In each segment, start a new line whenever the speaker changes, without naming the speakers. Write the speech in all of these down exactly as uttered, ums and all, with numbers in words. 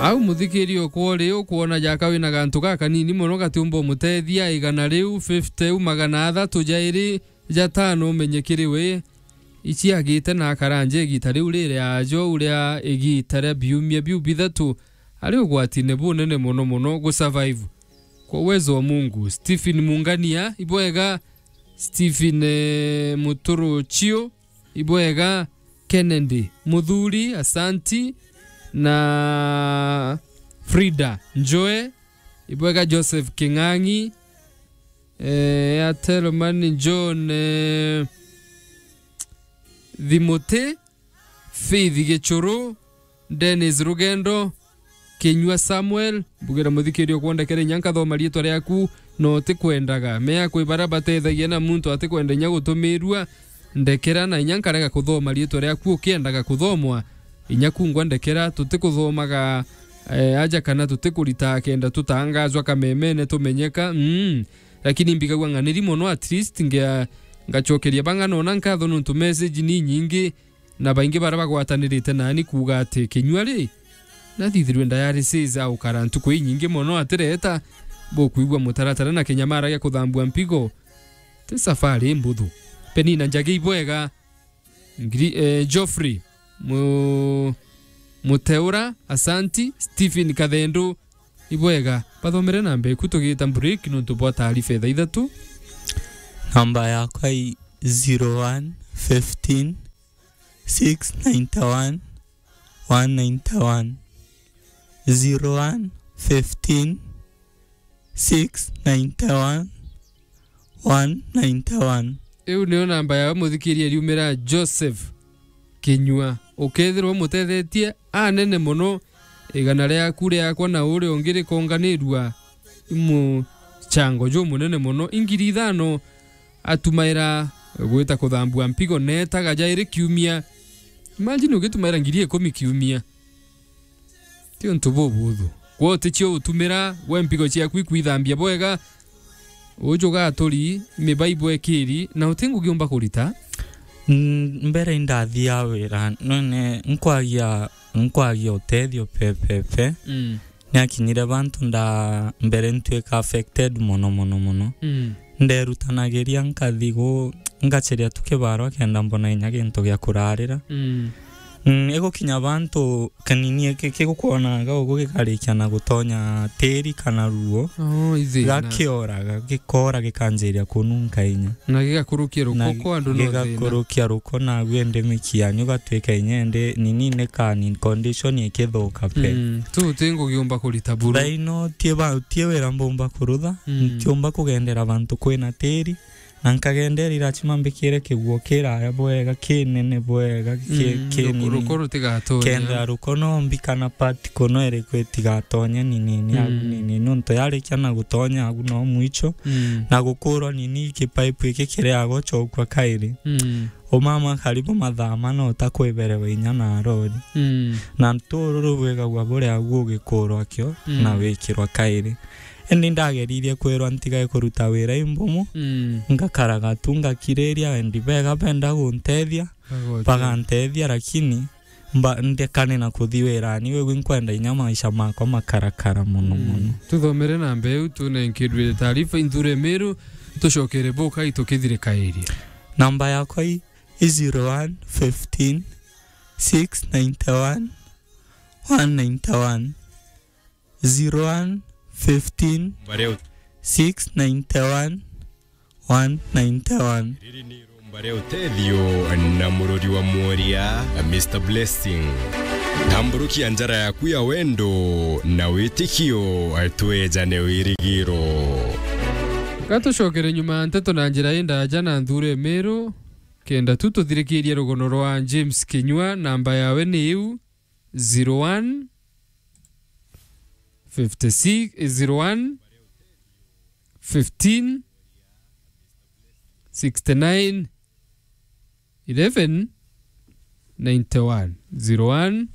au muthikiri okwori ukuona jaka wina gantu gaka nini muno gatumbo mutethia igana riu fifty magana athatu jairi jatano menyekiriwe ici agite na karanje gitari urire ajo uria igitare biumie biu bithatu ari ugwatine bunene muno muno go survive kwa uwezo wa Mungu. Stephen Mungania ibwega, Stephen eh, Muturu Chio ibwega, Kennedy Muthuri asanti na Frida Njoe ibwega, Joseph Kingangi eh Atelman John eh, Thimote Faith Gechoro Dennis Rugendo Kenyua Samuel bugira muthikiri okwenda kere nyanka thoma rietwa riaku no tikwendaga mea kwibara batethagia na muntu atikwenda nya gutumirua ndekera na nyanka rega kuthoma rietwa riaku ukiendaga kuthomwa inya kungwa ndekera tutikuthomaga eh, aja kana tutikurita kenda tutangazwa kamemene tumenyeka mm. Lakini mbigagwa nganiri mono at least ngia ngachokeria bangano na nkatho nuntu message ni nyingi na baingi bara bagwatanirite nani kuga ati Kenyua ri na thithirwe dialysis au karantu kwi nyingi mono atireta bo kuigwa mutaratara na Kenyamara ya kuthambua mpigo te safari mbuthu Penina Njagi ibwega ngiri eh, Geoffrey mu Muteura asanti Stephen Kathendu ibwega pathomere nambe kutugita break nuntu bwa taarifa tha ithatu
namba yakwa i zero one fifteen six ninety-one one ninety-one zero one fifteen six ninety-one one ninety-one.
Eu nio namba ya muthikiria riumira Joseph Kenyua ukethirwo mutethetie anene muno igana ria kure yakwa na uri ongire konganirua imu chango jo munene muno ingiri ithano atumaira gwita kuthambua mpigo neta gajaire kiumia. Imagine ugitumaira ngiri ikumi kiumia tio ntubo buthu kwote cio utumira we mpigo ciaku ikwithambia bwega ujuga aturi mibaibu ekiri na utingu giomba kurita
mbere ndathia wira none nkwagia nkwagia utethio pepepe mm. Nyakinyire bantu nda mbere ntweka affected mono mono mono mm. Nderutanageria nkathigo ngacheria tukibaro kenda mbona inya gintu gya kurarira mm. Mm, ego kinya bantu kanini eke kigukuona ga ugukarikia na gutonya teri kana ruo
oh izina
gakiora gikora gikanjeria kununka inya
na gigakurukia ruko andu no thina
gigakurukia ruko na gwende mikia nyuga tweka inyende nini ne kani condition ikithuka pe
mm. Tu tingo giomba kurita buru
baino tie ba tie wera mbomba kurutha mm. Tiomba kugendera bantu kwina teri nankagendera irachimambikire kiguo kiraya bwega kinene bwega kinini
rukoro tigatonya
kenda rukono mbikana pati kono ere kwetigatonye nini nini nunto yari cyana gutonya no mwicho na gukuro nini kipipe ikikire agochokwa kairi o mama karibu mathama no takweberewe inya na rodi na ntoro bwega gwa bore agugikoro akyo na wekirwa kairi endi ndageririe kwirwa ntigae kuruta wira imbomo mm. Ngakaraga tunga kireria endi bega benda guntethia bagantethia lakini mba ndekane na kuthiwira ni we gwinkwenda inya maisha mako makarakara muno muno mm. Tuthomere na mbeu tunenkirwe taarifa Inthure Meru tushokere boka itukithire kairia namba yakwa i zero one fifteen six ninety-one one ninety-one zero one fifteen six ninety-one one ninety-one.
Mbare utedio na murodi wa Moria Mister Blessing tamburuki anjara ya kuya wendo na witikio atweja ne wirigiro
kato shokere nyuma nteto na njira inda jana Inthure Meru kenda tuto thirikiria rugono rwa James Kenyua namba yawe ni iu zero one fifty-six zero one fifteen sixty-nine eleven ninety-one zero one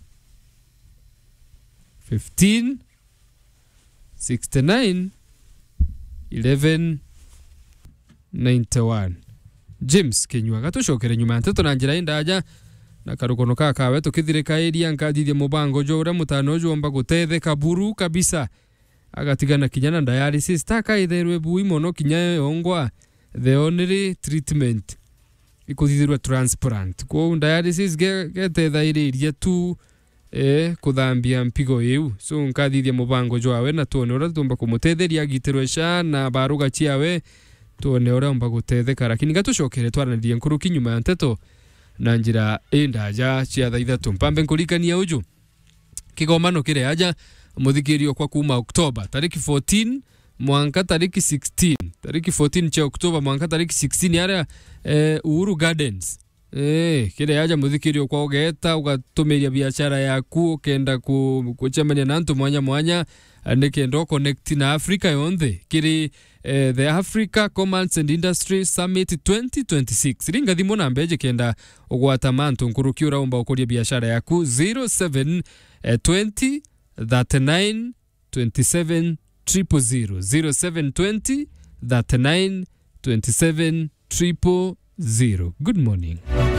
fifteen sixty-nine eleven ninety-one. James Kenyua gatushokere nyuma nteto na njira indaja na karukono ka kawe tukithirika iria nkathithia mubango jo ura mutano jo omba gutethe kaburu kabisa agatigana kinyana dialysis taka itherwe bui mono kinya ongwa the only treatment ikuthithirwa transplant ko dialysis getetha iria tu eh kuthambia mpigo iu so nkathithia mubango jo awe na tuone ura tumba kumutetheria gitirwe sha na baruga chiawe tuone ura omba gutetheka lakini gatucokere twaranithia nkuruki nyuma ya nteto na njira endaja cia thaitha tumpambe nkurikania uju kigomano kire aja muthikirio kwa kuma Oktoba tariki fourteen mwanka tariki sixteen tariki fourteen cha Oktoba mwanka tariki sixteen yara eh, Uhuru Gardens eh kire aja muthikirio kwa ugeta ugatumiria biashara yaku kenda ku kucemania na antu mwanya mwanya nikendo connect na Africa yonde kiri Uh, the Africa Commerce and Industry Summit twenty twenty-six ringa thimo na mbeje kenda ugwata mantu nkurukiura omba ukoria biashara yaku zero seven twenty thirty-nine twenty-seven zero zero zero seven twenty thirty-nine twenty-seven zero zero. Good morning.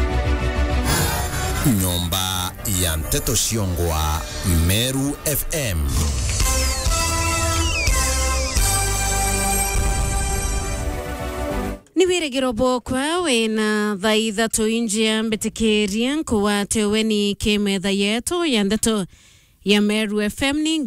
Nyomba ya Mteto Shiongwa, Meru F M.
Niwire girobo kwa wena thaitha tuinjia mbetekeria nkuwa teweni kemetha yetu ya ndeto ya Meru F M ni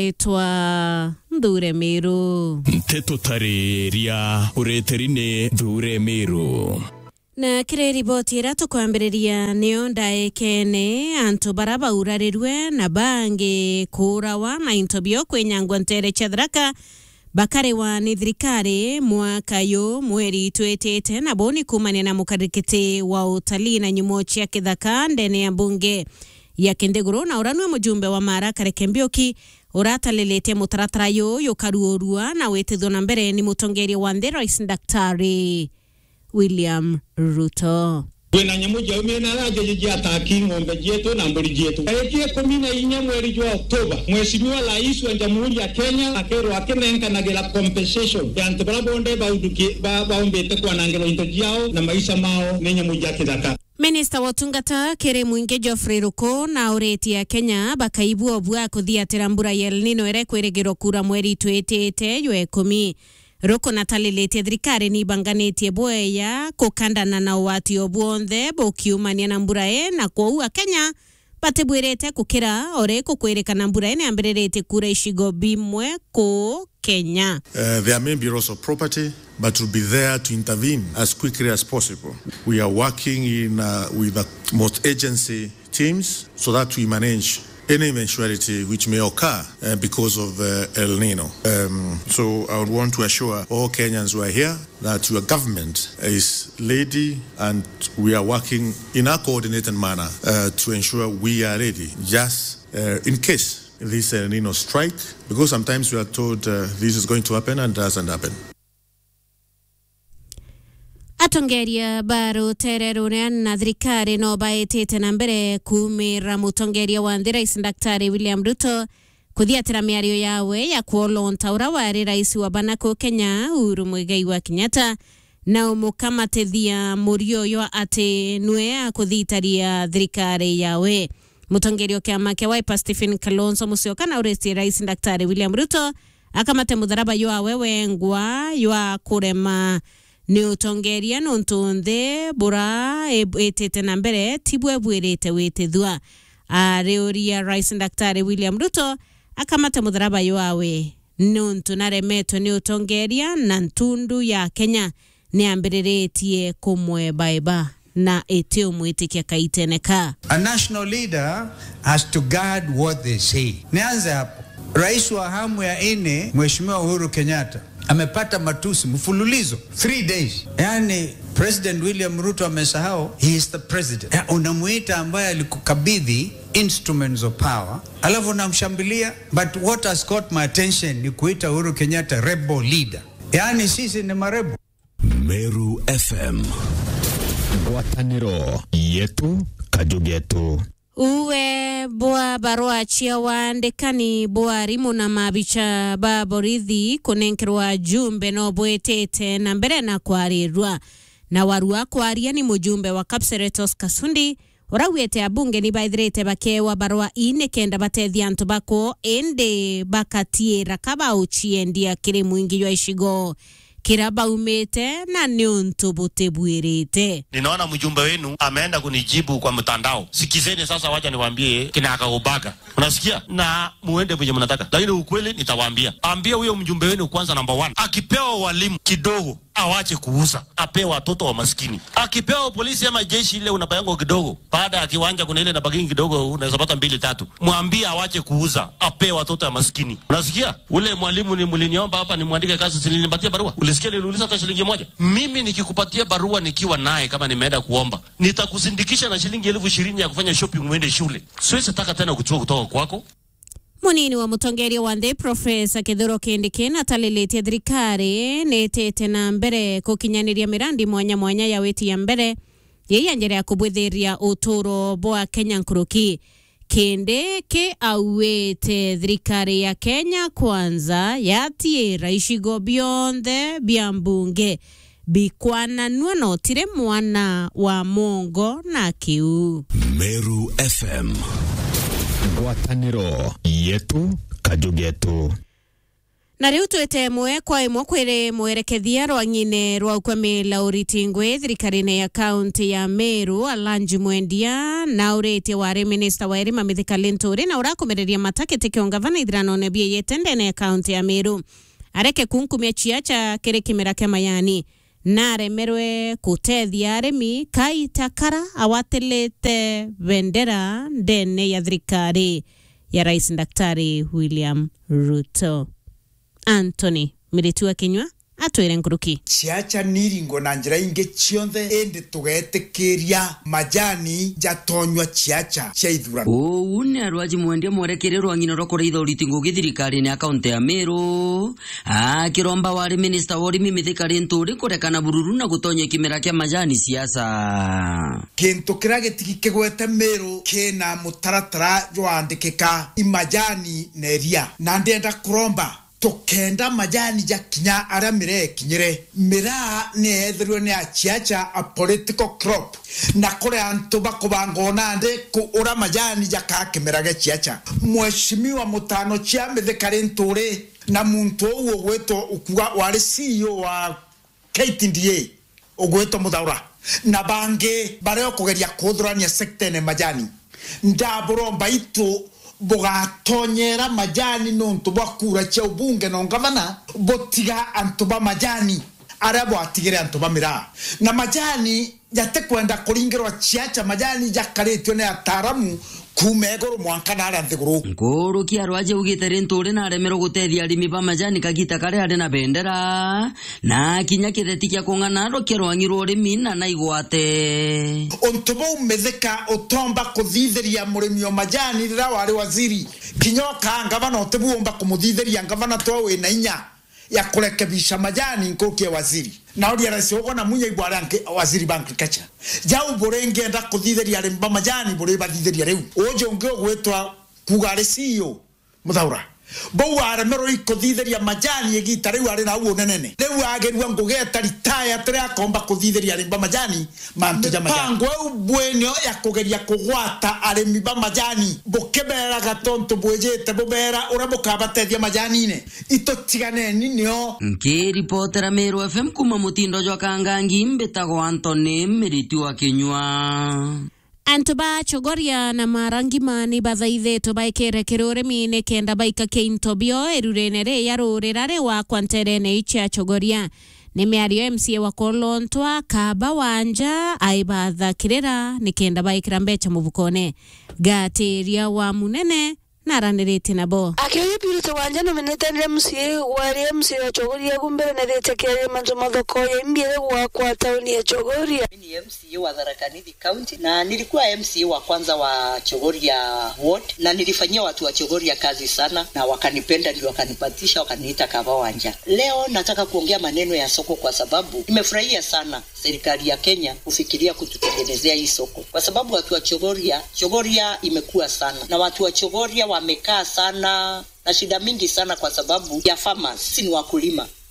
gaitwa Ndure Meru.
Mteto tareria ureterine Ndure Meru.
Na kire riboti ratu kwambiriria nio ndaekene antu baraba urarirwe na bange kurawa na intobio kwenyangwa ntere chadhraka bakare wa nithirikari mwaka yo mweri twetete na boni kumane na mukarikete wa utalii na nyumo chia kithaka ndene ya bunge ya Kendegoro na uranwe mujumbe wa Mara Karekembioki uratalelete mutaratara yo yokaruorua na wetithwo na mbere ni mutongeri wa the Rais Daktari William Ruto.
Wena nyamuja umena rajo jijia taki ngombe jetu na mburi jetu. Karekie kumina inya mweri jua Oktoba. Mheshimiwa Rais wa Jamhuri ya Kenya akero akenenka na gela compensation. Ya antibara bonde ba uduki ba ba umbete kwa nangelo intojiao na maisha mao nenya muja kidaka.
Minister wa Tungata Kere Mwinge Geoffrey Ruko na ureti ya Kenya bakaibu obua kuthiatira mbura ya El Nino ere kweregero kura mweri twetete ywe kumi. Ruko natalilete thirikari ni banganetie boya kukandana na wati obuonthe bokiumania na mbura e na kwa Kenya batebwirete kukira ore kukwerekana mbura ene ambirerete kura ishigo bimwe ko Kenya.
Uh, there may be loss of property, but we'll be there to intervene as quickly as possible. We are working in uh, with the most agency teams so that we manage any eventuality which may occur uh, because of uh, El Nino. Um, so I would want to assure all Kenyans who are here that your government is ready and we are working in a coordinated manner uh, to ensure we are ready just uh, in case this El Nino strike, because sometimes we are told uh, this is going to happen and doesn't happen.
Atongeria baro terero na thirikari no baetete na mbere kumira mutongeria wa Rais Daktari William Ruto kuthiatira miario yawe ya kuolonta ura wari rais wa banako Kenya Uhuru Muigai wa Kenyatta na umukamatethia murio yo ate nwe akuthitaria thirikari yawe. Mutongerio kiama kia Wiper Stephen Kalonzo Musyoka na uresti Rais Daktari William Ruto akamate mudharaba yo awewe ngwa yo kurema ni utongeria nontonde bura etete na mbere tibwe bwirete wetethwa areuria Rais Daktari William Ruto akamata mudharaba yo awe nonto naremeto ni utongeria na ntundu ya Kenya ni ambiriretie kumwe baiba na etio mwitikia kaiteneka.
A national leader has to guard what they say. Nianze hapo. Rais wa hamu ya ine Mheshimiwa Uhuru Kenyatta amepata matusi mfululizo three days. Yani President William Ruto amesahau he is the president. Ya, unamuita ambaye alikukabidhi instruments of power alafu unamshambilia, but what has caught my attention ni kuita Uhuru Kenyatta rebel leader. Yani sisi ni marebo.
Meru F M Gwataniro yetu kajugetu.
Uwe boa barua chia waandekani boa rimu na mabicha baborithi kunenkerwa jumbe no bwetete na mbere na kwarirwa na warua kwaria ni mujumbe wa Kapseretos Kasundi Urawete abunge ni baithirite bakewa barua ine kenda batethia antu bako ende bakatiera kaba uchiendia kiri mwingi wa ishigo kira baumete na niuntu butebwirite.
Ninaona mjumbe wenu ameenda kunijibu kwa mtandao. Sikizeni sasa, wacha niwaambie kina akaobaga. Unasikia? Na muende mwenye mnataka. Lakini ukweli nitawaambia. Ambia huyo mjumbe wenu kwanza number one. Akipewa walimu kidogo awache kuuza, apewe watoto wa maskini. Akipewa polisi ama jeshi ile unapayango kidogo, baada ya kiwanja kuna ile na bagingi kidogo unaweza pata mbili tatu. Mwambie awache kuuza, apewe watoto wa maskini. Unasikia? Ule mwalimu ni mliniomba hapa nimwandike kazi, silinipatia barua. Ulisikia niliuliza hata shilingi moja? Mimi nikikupatia barua nikiwa naye kama nimeenda kuomba, nitakusindikisha na shilingi elfu ishirini ya kufanya shopping uende shule. Siwezi taka tena kuchukua kutoka kwako.
Munini wa mutongeria wa nthi Profesa Kithuro Kindiki na talilitie thirikari netete na mbere kukinyaniria mirandi mwanya mwanya ya weti ya mbere yeye njira ya kubwithiria uturo bwa Kenya nkuruki. Kindiki awete thirikari ya Kenya kwanza yatiira ishigo bionthe bia mbunge bikwananua notire mwana wa mongo na kiu.
Meru F M, ngwataniro yetu kajugetu.
Na riu twete mwe kwa imwe kwire mwerekethia rwangine rwa ukwamila uritingwe thirikarine ya kaunti ya Meru Alanji Mwendia na urete wari minister wa irima Mithika Linturi na urakomereria matakete kiongavana ithirano nebie yetendene ya kaunti ya Meru areke kunkumia chiacha kiri kimera kemayani na remerwe kutethia arimi kaitakara awatelete bendera ndene ya thirikari ya Rais Daktari William Ruto. Anthony Miritua Kinyua atwire nkuruki.
Chiacha niringo na njira inge chionthe ende tugetekeria majani jatonywa chiacha cia ithurano.
Uu ni Arwaji Mwendia mwerekererwo ngino rokoreitha uritingo githirikari ni akaunti ya Meru akiromba wari minister wa urimi Mithika Linturi kurekana bururu na gutonya kimera kia majani siasa.
Kintu kira gitiki kigwete Meru kina mutaratara jwandikika imajani neria na ndenda kuromba tokenda majani ja kinya ara mire kinyire mira ne ethirwe ne achiacha a political crop na kore antu bakubangona ande ku ura majani ja kakemerage chiacha. Mheshimiwa mutano chia Mithika Linturi na muntu uwo gweto ukuwa wari C E O wa K T D A ogweto Muthaura na bange bare kugeria kuthurania sector ne majani ndaburomba itu bogatonyera majani nonto bakura cha ubunge no ngavana botiga antoba majani arabo atigere antoba mira na majani yate kwenda kuringirwa chiacha majani jakaretyo ne ataramu kumegoro mwankana ara nthiguru
ngoro kia Arwaji ugite Linturi na remero gutethia arimi ba majani kagita kare ari na bendera na kinya kireti kia kungana ro kirwangirwo urimi na na igwate
ontobo Mithika utomba kuthithiria murimi wa majani rira wari waziri kinyoka ngavana otebuomba kumuthitheria ngavana twawe na inya ya kurekebisha majani nkokie waziri na odi arasio na munya ibwaranke waziri ba agriculture jau borenge enda kuthithiria rimba majani bore bathithiria riu ojo ngeo gwetwa kugare C E O Muthaura bo ara mero ikuthithiria majani egita riu ari na uo nenene riu agerwa ngugeta retire tira komba kuthithiria rimba majani mantu ja majani pango bwenyo ya kugeria kugwata arimi ba majani bokebera gatonto bwejete bobera urabokabatethia majani ne itotigane ninio.
Nke reportera Meru F M kuma mutindo jwa kangangi mbetago Anthony Miritua Kinyua.
Antuba chogoria na marangi mani bathaithe tubaikere kirore mine kenda baika keintobio erurenere yarorerare wa kwanterene icha chogoria ni miario M C A wa Kolontwa kaba wanja aibatha kirera ni kenda baikira mbecha mubukone gateria wa munene naranirete nabo
akiri biruto wanja no menete M C A wari M C A wa chogoria kumbere na rete kere manzo mathoko ya imbere wa kwa tauni ya chogoria.
Mimi M C A wa Tharaka Nithi County na nilikuwa M C A wa kwanza wa Chogoria ward na nilifanyia watu wa Chogoria kazi sana na wakanipenda ndio wakanipatisha wakaniita kaba wanja. Leo nataka kuongea maneno ya soko kwa sababu nimefurahia sana serikali ya Kenya kufikiria kututengenezea hii soko kwa sababu watu wa Chogoria Chogoria imekuwa sana na watu wa Chogoria wamekaa sana na shida mingi sana kwa sababu ya farmers. Sisi ni wakulima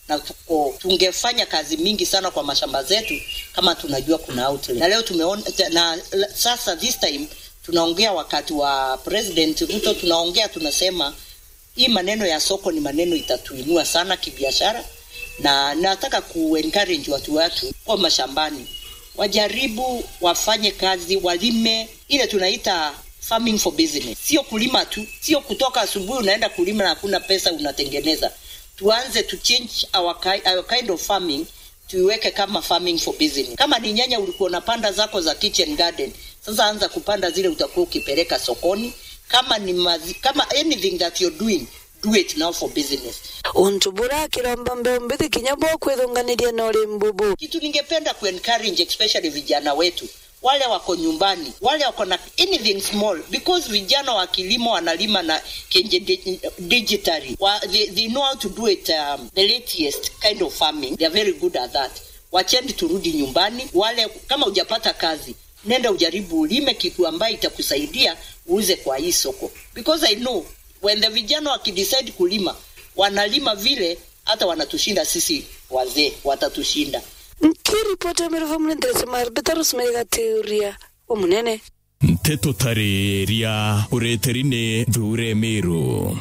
na tuko, tungefanya kazi mingi sana kwa mashamba zetu kama tunajua kuna outlet. Na leo tumeona na sasa this time tunaongea wakati wa President Ruto, tunaongea tunasema hii maneno ya soko ni maneno itatuinua sana kibiashara, na nataka ku-encourage watu watu kwa mashambani wajaribu wafanye kazi, walime ile tunaita farming for business. Sio kulima tu, sio kutoka asubuhi unaenda kulima na hakuna pesa unatengeneza. Tuanze to change our, our kind of farming, tuiweke kama farming for business. Kama ni nyanya ulikuwa unapanda zako za kitchen garden, sasa anza kupanda zile utakuwa ukipeleka sokoni. Kama ni mazi, kama anything that you're doing, do it now for business.
Untubura kiramba mbembe kinyabo kwedonganiria na ole mbubu.
Kitu ningependa ku-encourage especially vijana wetu, wale wako nyumbani, wale wako na anything small, because vijana wa kilimo wanalima na kenje digitally. They, they know how to do it, um, the latest kind of farming. They are very good at that. Wachendi turudi nyumbani, wale kama hujapata kazi, nenda ujaribu ulime kitu ambaye itakusaidia uuze kwa hii soko. Because I know when the vijana wakidecide kulima, wanalima vile hata wanatushinda sisi wazee, watatushinda.
Nkiripota mero mnendese marbetaros mega teoria omunene
Nteto tareria ureterine dhure meru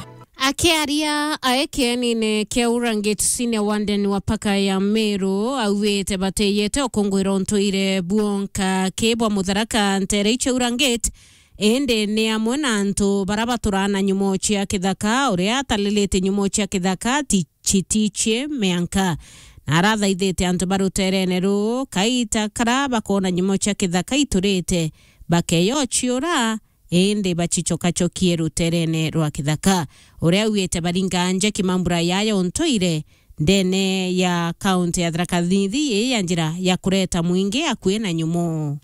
Akiaria aekenine kia urangeti sine wandeni wapaka ya Meru auwete bateyete okongwiro ntoire buonka kebwa mutharaka ntere iche urangeti ende ne amwe na antu barabaturana nyumochi ya kithaka uria atalelete nyumochi ya kithaka tichitiche meanka naratha ithete antu baruterene ru kaita karaba kona nyumochi ya kithaka iturete bakeyo chiora ende bachichoka chokie ruterene rwa kithaka uria uete baringanje kimambura yaya ontoire ndene ya county ya Tharaka Nithi ya njira ya kureta mwingi akue na nyumo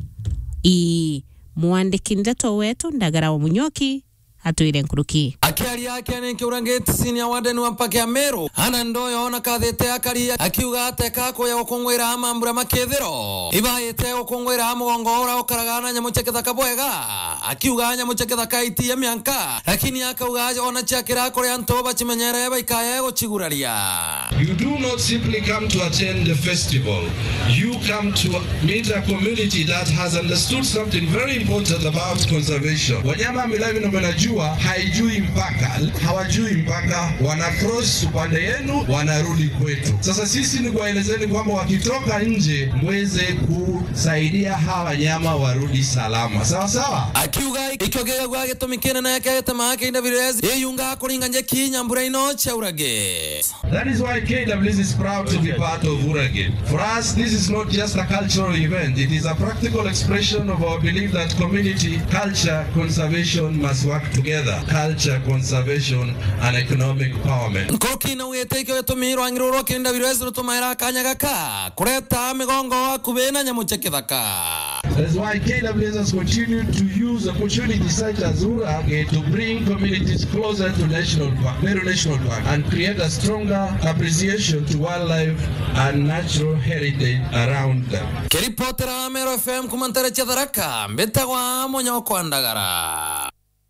i mwandiki ndeto wetu Ndagara wa Munyoki atuire nkuruki
akiari yake nenke urangeti sini wadeni wampake ya Meru ana ndoyo ona kathete akari akiuga ateka ko ya okongwira amambura makethero ibaite okongwira amugongo ora okaragana nyamucheketha bwega akiuga nyamucheketha iti ya mianka lakini akauga ona chakira ko ya ntoba chimenyere baikaye gochiguraria.
You do not simply come to attend the festival, you come to meet a community that has understood something very important about conservation. Wanyama milavi na menajua haijui mpaka, hawajui mpaka, wana cross upande yenu wanarudi kwetu. Sasa sisi ni kuwaelezeni kwamba wakitoka nje mweze kusaidia hawa wanyama warudi salama. Sawa sawa?
Akiuga ikogega gwa getomikene na yakete maake ina virezi eyunga kuringanje kinyambura ino cha urage.
That is why K W S is proud to be part of Urage. For us, this is not just a cultural event, it is a practical expression of our belief that community, culture, conservation must work together. Culture, conservation, and economic empowerment.
Nkoki na uyeteke wetumiro angiruro kinda virezi rutumaira kanyagaka kureta migongo akubena nyamuchekethaka.
That's why K W S has continued to use opportunities such as Urage to bring communities closer to National Park, Meru National Park, and create a stronger appreciation to wildlife and natural heritage around them.
Keripotera Meru F M kumantere cha Tharaka mbetagwa Munyoko wa Ndagara.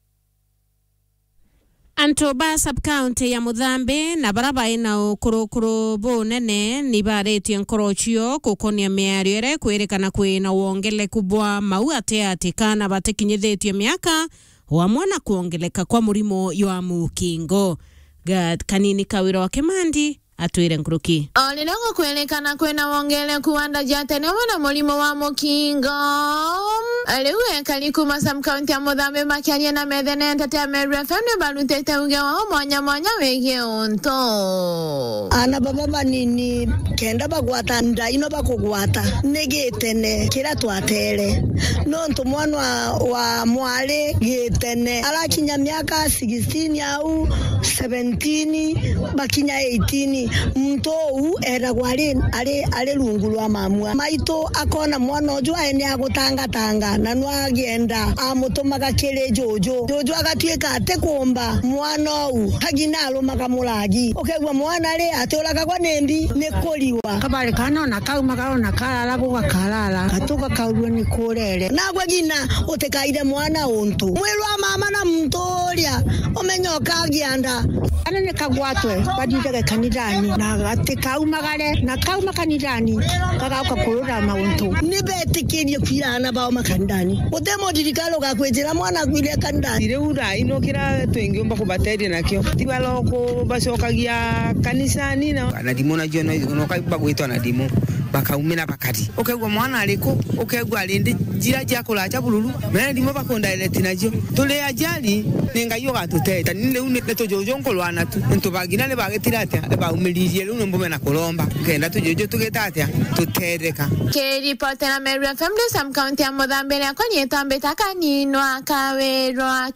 Antoba sub-county ya Muthambi na baraba ina ukurukuru bunene ni bareti nkorochio kukonia miario ere kwerekana kwina uongele kubwa mau ate atikana batekinyithitio miaka wa mwana kuongeleka kwa murimo ywa mukingo. Gad kanini kawiro wa Kimandi atuire nkuruki.
Olilongo kuelekana kwena wongele kuwanda jatene wana mulimo wa mukingo. Aliwe kalikuma sub-county ya Muthambi makianye na medhene entate Meru F M ne balutete uge wa mwanya mwanya wege onto.
Ana baba manini kenda bagwata nda ino bakugwata negetene kira twatere nonto mwana wa, wa mwale getene alakinya miaka sixteen au seventeen bakinya eighteen mtou era gwari ale ale lungulwa mamwa maito akona mwana ojo ene agutanga tanga na nwagienda amutumaga kire jojo jojo agatuika ate kumba mwana u hagina alumaga mulagi okegwa mwana le atolaga kwa nembi nekoliwa
kabale kana na kauma kana kalala kwa kalala katuka kaulwe ni kurere
nagwa gina utekaide mwana untu mwelwa mama na mtoria omenyoka agianda
anene kagwatwe baditege kanidani kanisani na gatikaumagare na kauma kanithani kagauka kurura mauntu
ni betikirie kwirana bao makanithani utemo dirikalo gakwejera mwana gwire kanithani
riu ino kira twingiumba kubateria nakio tibaloko bacokagia kanisani na na dimona jono no kaiba gwitwa na dimo bakaumira bakati ukegwa mwana aliko ukegwa alinde jira jakula cha bululu mena dimo bakonda ile tinajo tule ajali ninga yo gatuteta nile une tojojo nkolwana tu ntubagina le bagetirate ba umilirie luno mbome na kolomba kenda tujojo tugetate tutereka
ke report na Meru F M Sam County ya Mozambique akonye tambe takanino Kawero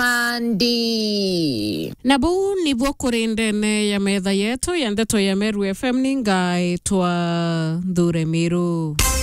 Kimandi
na bu ni bokurindene ya metha yetu ya ndeto ya Meru F M ningaitwa Ndure Miru.